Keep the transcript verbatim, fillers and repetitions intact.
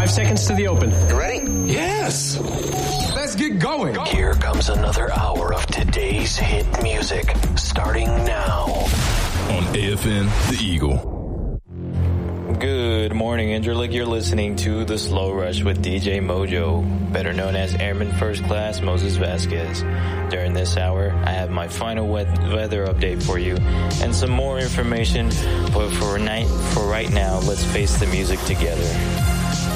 Five seconds to the open. You ready? Yes. Let's get going. Here comes another hour of today's hit music, starting now. On A F N, The Eagle. Good morning, Interlick. You're listening to The Slow Rush with D J Mojo, better known as Airman First Class Moses Vasquez. During this hour, I have my final weather update for you and some more information, but for, night, for right now, let's face the music together.